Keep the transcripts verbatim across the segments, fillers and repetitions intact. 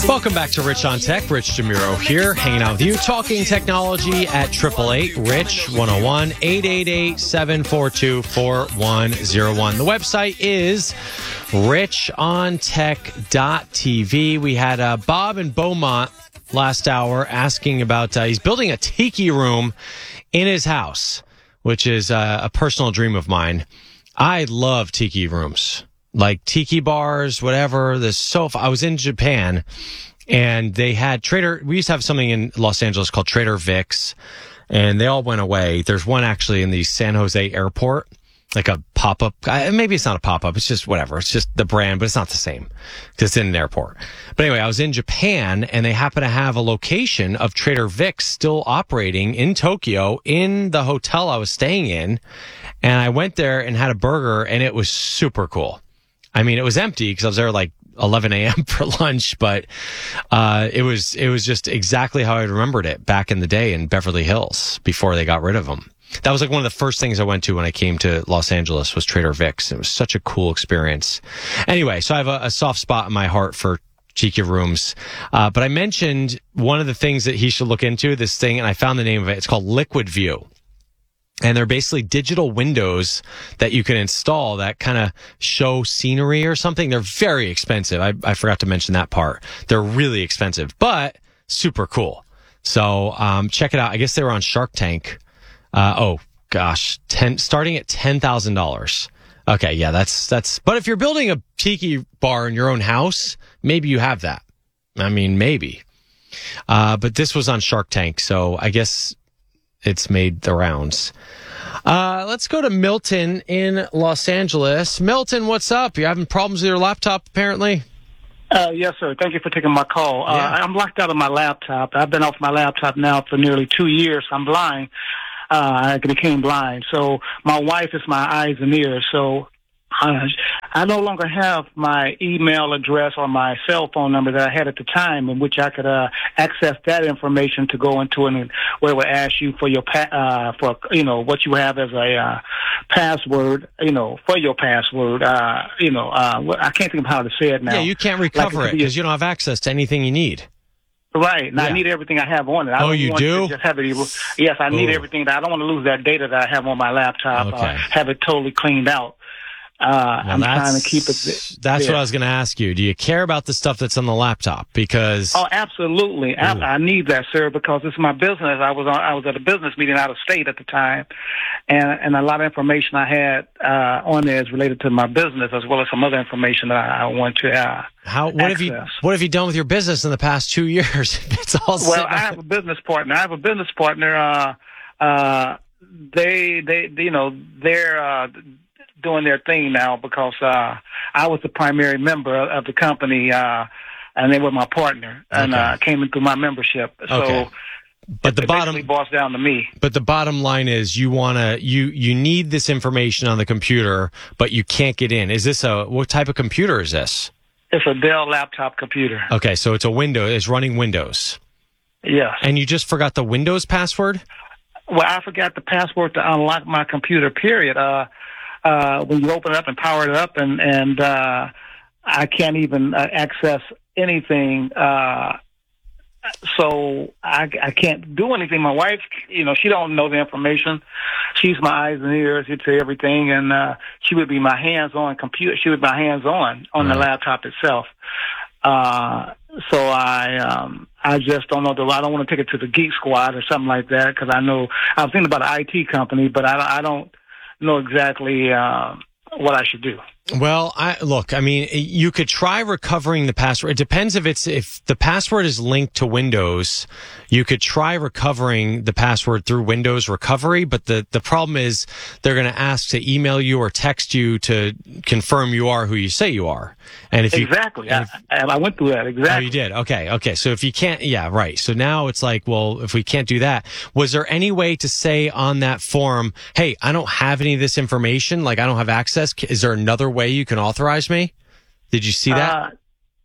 Welcome back to Rich on Tech. Rich DeMuro here, hanging out with you, talking technology at eight eight eight, RICH one oh one, eight eight eight, seven four two, four one oh one. The website is rich on tech dot t v. We had uh, Bob in Beaumont last hour asking about, uh, he's building a tiki room in his house, which is uh, a personal dream of mine. I love tiki rooms. Like tiki bars, whatever. There's so, I was in Japan and they had Trader, we used to have something in Los Angeles called Trader Vic's and they all went away. There's one actually in the San Jose airport, like a pop-up. Maybe it's not a pop-up. It's just whatever. It's just the brand, but it's not the same because it's in an airport. But anyway, I was in Japan and they happen to have a location of Trader Vic's still operating in Tokyo in the hotel I was staying in. And I went there and had a burger and it was super cool. I mean, it was empty because I was there like eleven a.m. for lunch, but uh it was it was just exactly how I remembered it back in the day in Beverly Hills before they got rid of them. That was like one of the first things I went to when I came to Los Angeles was Trader Vic's. It was such a cool experience. Anyway, so I have a, a soft spot in my heart for tiki rooms. Uh, but I mentioned one of the things that he should look into, this thing, and I found the name of it. It's called Liquid View. And they're basically digital windows that you can install that kind of show scenery or something. They're very expensive. I, I forgot to mention that part. They're really expensive, but super cool. So um, check it out. I guess they were on Shark Tank. Uh, oh, gosh, ten starting at ten thousand dollars. Okay, yeah, that's, that's, but if you're building a tiki bar in your own house, maybe you have that. I mean, maybe. Uh, but this was on Shark Tank, so I guess it's made the rounds. Uh, let's go to Milton in Los Angeles. Milton, what's up? You having problems with your laptop, apparently? Uh, yes, sir. Thank you for taking my call. Uh, Yeah. I'm locked out of my laptop. I've been off my laptop now for nearly two years. I'm blind. Uh, I became blind. So my wife is my eyes and ears. So uh, I no longer have my email address or my cell phone number that I had at the time in which I could uh, access that information to go into and where it would ask you for your pa- uh, for you know what you have as a uh, password, you know, for your password. Uh, you know, uh, I can't think of how to say it now. Yeah, you can't recover Like, it because you don't have access to anything you need. Right. And Yeah. I need everything I have on it. I Oh, don't you want do? To just have it, yes, I need Ooh. everything. That I don't want to lose that data that I have on my laptop. Okay. Uh, have it totally cleaned out. Uh, Well, I'm that's, trying to keep it. That's yeah. what I was going to ask you. Do you care about the stuff that's on the laptop? Because Oh, absolutely. I, I need that, sir, because it's my business. I was on, I was at a business meeting out of state at the time, and and a lot of information I had uh, on there is related to my business as well as some other information that I, I want to. Uh, how what have you access. what have you done with your business in the past two years? It's all well, sitting- I have a business partner. I have a business partner. Uh, uh, they, they, you know, they're uh, doing their thing now because uh, I was the primary member of the company, uh, and they were my partner, and Okay. uh, came into my membership. So, Okay. But the it bottom basically boils down to me. But the bottom line is you want to, you, you need this information on the computer, but you can't get in. Is this a, what type of computer is this? It's a Dell laptop computer. Okay. So it's a Windows, it's running Windows. Yes. And you just forgot the Windows password? Well, I forgot the password to unlock my computer, period. Uh, uh, when you open it up and power it up, and, and uh, I can't even uh, access anything. Uh, so I, I can't do anything. My wife, you know, she don't know the information. She's my eyes and ears to everything, and uh, she would be my hands-on computer. She would be my hands-on on the Right. laptop itself. Uh, so I, um, I just don't know. I don't want to take it to the Geek Squad or something like that because I know I was thinking about an I T company, but I, I don't know exactly uh, what I should do. Well, I look, I mean, you could try recovering the password. It depends if it's, if the password is linked to Windows, you could try recovering the password through Windows recovery. But the, the problem is they're going to ask to email you or text you to confirm you are who you say you are. And if you, Exactly. and I, if- I went through that. Exactly. Oh, you did? Okay. Okay. So if you can't, yeah, right. So now it's like, well, if we can't do that, was there any way to say on that form, hey, I don't have any of this information. Like I don't have access. Is there another way you can authorize me? Did you see that? Uh,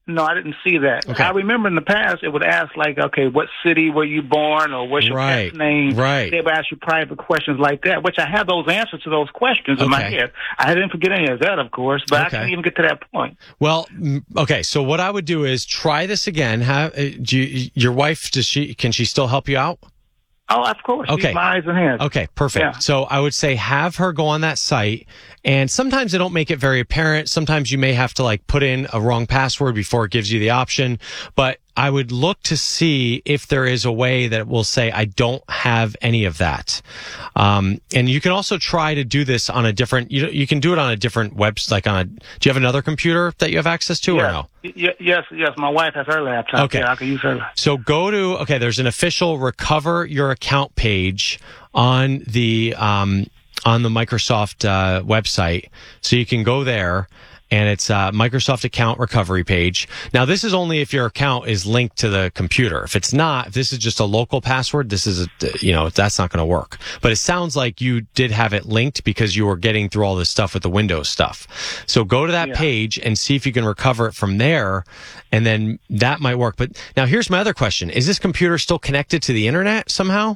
No, I didn't see that. Okay. I remember in the past it would ask like, okay, what city were you born, or what's your Right. pet's name? Right. They would ask you private questions like that, which I have those answers to those questions in my Okay. head. I didn't forget any of that, of course, but I Okay. couldn't even get to that point. Well, mm, okay. So what I would do is try this again. Have uh, do you, your wife? Does she? Can she still help you out? Oh, of course. Okay. She's my eyes and hands. Okay, perfect. Yeah. So I would say have her go on that site, and sometimes they don't make it very apparent. Sometimes you may have to like put in a wrong password before it gives you the option, but I would look to see if there is a way that will say, I don't have any of that. Um, and you can also try to do this on a different, you you can do it on a different website, like on a, do you have another computer that you have access to or Yes. no? Y- yes, yes. My wife has her laptop. Okay. Yeah, I can use her. So go to, okay, there's an official recover your account page on the, um, on the Microsoft uh, website. So you can go there, and it's a Microsoft account recovery page. Now, this is only if your account is linked to the computer. If it's not, if this is just a local password, this is, a, you know, that's not going to work. But it sounds like you did have it linked because you were getting through all this stuff with the Windows stuff. So go to that Yeah. page and see if you can recover it from there, and then that might work. But now here's my other question. Is this computer still connected to the internet somehow?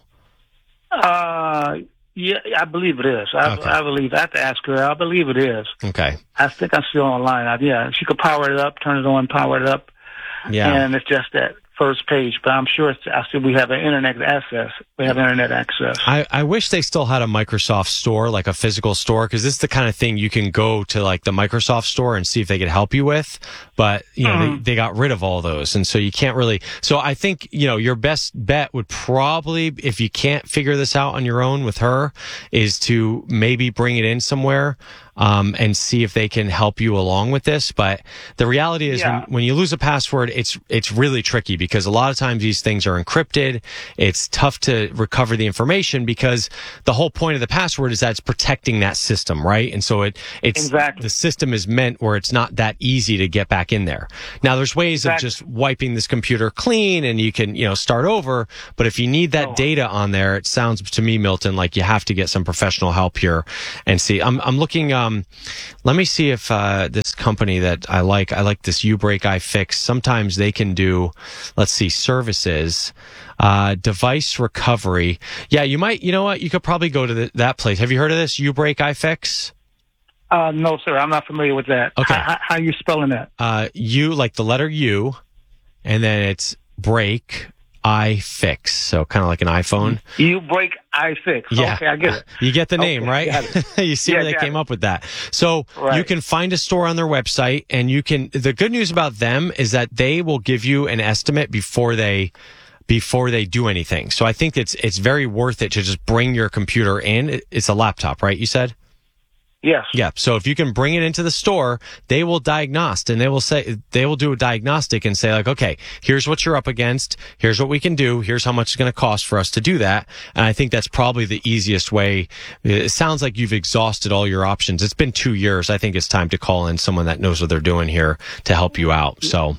Uh, yeah, I believe it is. I, Okay. I believe. I have to ask her. I believe it is. Okay. I think I'm still online. I, yeah, she could power it up, turn it on, power it up. Yeah. And it's just that first page. But I'm sure it's, I still we have an internet access. We have internet access. I, I wish they still had a Microsoft store, like a physical store, because this is the kind of thing you can go to like the Microsoft store and see if they could help you with. But, you know, Mhm. they, they got rid of all those. And so you can't really. So I think, you know, your best bet would probably, if you can't figure this out on your own with her, is to maybe bring it in somewhere. Um, and see if they can help you along with this. But the reality is Yeah. when, when you lose a password, it's, it's really tricky because a lot of times these things are encrypted. It's tough to recover the information because the whole point of the password is that it's protecting that system, right? And so it, it's, Exactly. the system is meant where it's not that easy to get back in there. Now there's ways Exactly. of just wiping this computer clean and you can, you know, start over. But if you need that Oh. data on there, it sounds to me, Milton, like you have to get some professional help here and see. I'm, I'm looking, um, let me see if, uh, this company that I like, I like this Ubreak iFix. Sometimes they can do, let's see, services, uh, device recovery. Yeah, you might, you know what? You could probably go to the, that place. Have you heard of this Ubreak iFix? Uh, no, sir. I'm not familiar with that. Okay. How, how are you spelling that? Uh, U, like the letter U, and then it's break iFix. So kind of like an iPhone. You break, I fix. Yeah. Okay, I get it. You get the name, Okay, right? got You see Yeah, where they got came it. up with that. So Right. you can find a store on their website and you can, the good news about them is that they will give you an estimate before they, before they do anything. So I think it's, it's very worth it to just bring your computer in. It- It's a laptop, right? You said? Yes. Yeah. So if you can bring it into the store, they will diagnose and they will say, they will do a diagnostic and say like, okay, here's what you're up against. Here's what we can do. Here's how much it's going to cost for us to do that. And I think that's probably the easiest way. It sounds like you've exhausted all your options. It's been two years. I think it's time to call in someone that knows what they're doing here to help you out. So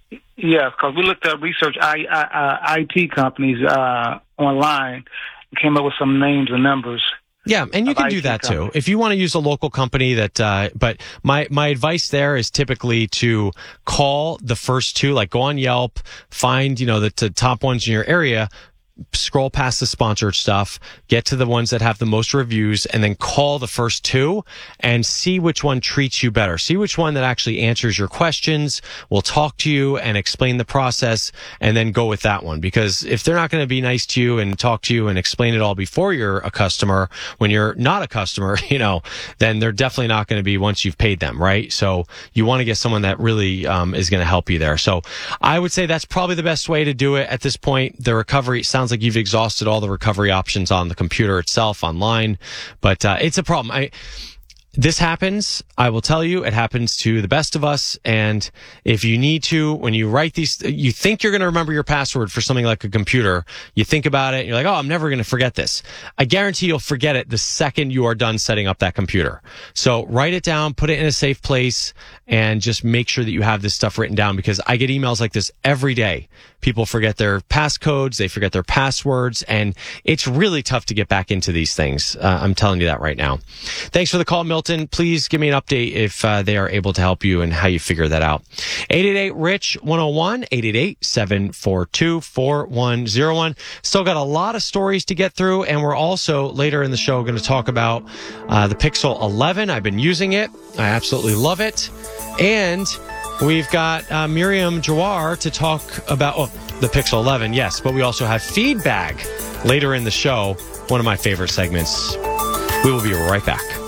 Yes, because we looked at research I, I, uh, I T companies uh, online and came up with some names and numbers. yeah, and you Of can do I T that too. company. If you want to use a local company that, uh, but my, my advice there is typically to call the first two, like go on Yelp, find, you know, the, the top ones in your area, scroll past the sponsored stuff, get to the ones that have the most reviews, and then call the first two and see which one treats you better. See which one that actually answers your questions, will talk to you and explain the process, and then go with that one. Because if they're not going to be nice to you and talk to you and explain it all before you're a customer, when you're not a customer, you know, then they're definitely not going to be once you've paid them, right? So you want to get someone that really um, is going to help you there. So I would say that's probably the best way to do it at this point. The recovery sounds like you've exhausted all the recovery options on the computer itself online, but uh, it's a problem. I, this happens. I will tell you, it happens to the best of us. And if you need to, when you write these, you think you're going to remember your password for something like a computer. You think about it and you're like, oh, I'm never going to forget this. I guarantee you'll forget it the second you are done setting up that computer. So write it down, put it in a safe place, and just make sure that you have this stuff written down, because I get emails like this every day. People forget their passcodes, they forget their passwords, and it's really tough to get back into these things. Uh, I'm telling you that right now. Thanks for the call, Milton. Hilton, please give me an update if uh, they are able to help you and how you figure that out. eight eight eight, rich, one oh one, eight eight eight, seven four two, four one oh one. Still got a lot of stories to get through, and we're also later in the show going to talk about uh, the Pixel eleven. I've been using it. I absolutely love it. And we've got uh, Miriam Jawar to talk about oh, the Pixel eleven, yes, but we also have feedback later in the show, one of my favorite segments. We will be right back.